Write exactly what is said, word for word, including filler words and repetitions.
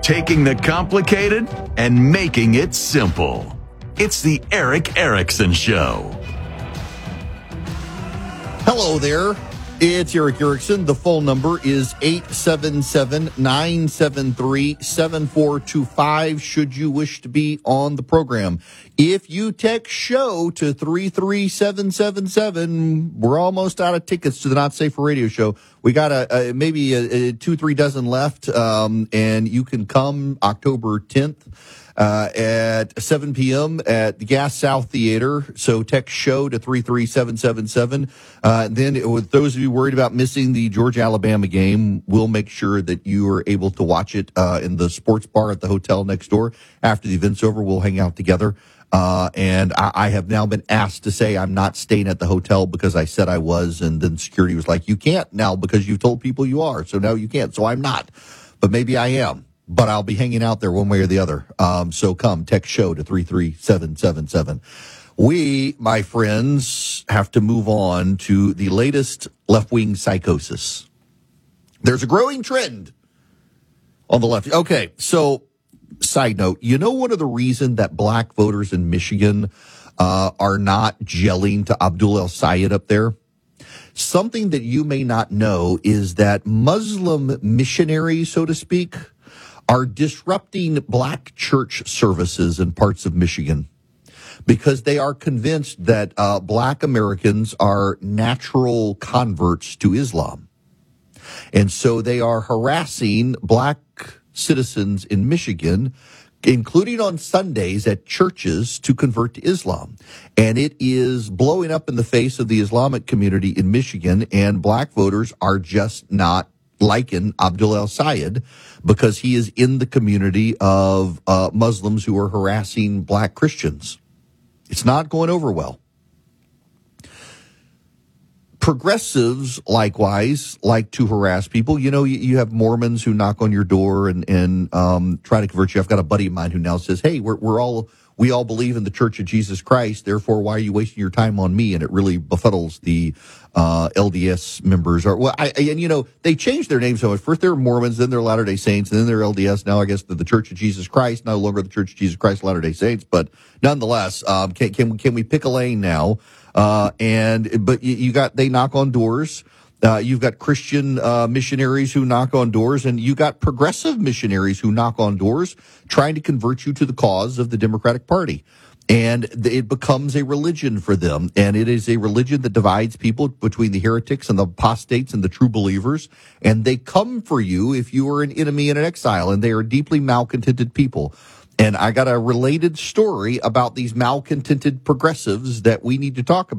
taking the complicated and making it simple. It's the Erick Erickson Show. Hello there. It's Erick Erickson. The phone number is eight seven seven, nine seven three, seven four two five should you wish to be on the program. If you text SHOW to three three seven seven seven, we're almost out of tickets to the Not Safe for Radio show. We got a, a maybe a, a two, three dozen left, um, and you can come October tenth. Uh, at seven p.m. at the Gas South Theater. So text SHOW to three three seven seven seven. Uh, then with those of you worried about missing the Georgia-Alabama game, we'll make sure that you are able to watch it uh, in the sports bar at the hotel next door. After the event's over, we'll hang out together. Uh, and I, I have now been asked to say I'm not staying at the hotel because I said I was, and then security was like, you can't now because you've told people you are, so now you can't. So I'm not. But maybe I am. But I'll be hanging out there one way or the other. Um, so come, text SHOW to three three seven seven seven. We, my friends, have to move on to the latest left-wing psychosis. There's a growing trend on the left. Okay, so side note, you know one of the reasons that black voters in Michigan uh, are not gelling to Abdul El-Sayed up there? Something that you may not know is that Muslim missionaries, so to speak, are disrupting black church services in parts of Michigan because they are convinced that uh, black Americans are natural converts to Islam. And so they are harassing black citizens in Michigan, including on Sundays at churches, to convert to Islam. And it is blowing up in the face of the Islamic community in Michigan, and black voters are just not liking Abdul El-Sayed because he is in the community of uh, Muslims who are harassing black Christians. It's not going over well. Progressives, likewise, like to harass people. You know, you, you have Mormons who knock on your door and, and um, try to convert you. I've got a buddy of mine who now says, hey, we're, we're all... we all believe in the Church of Jesus Christ, therefore why are you wasting your time on me? And it really befuddles the uh, L D S members. Or well, I, and you know, they changed their names so much. First they're Mormons, then they're Latter-day Saints, and then they're L D S. Now I guess they're the Church of Jesus Christ, no longer the Church of Jesus Christ, Latter-day Saints. But nonetheless, um, can, can, can we pick a lane now? Uh, and but you, you got they knock on doors. Uh, you've got Christian uh, missionaries who knock on doors, and you got progressive missionaries who knock on doors trying to convert you to the cause of the Democratic Party. And it becomes a religion for them, and it is a religion that divides people between the heretics and the apostates and the true believers, and they come for you if you are an enemy and an exile, and they are deeply malcontented people. And I got a related story about these malcontented progressives that we need to talk about.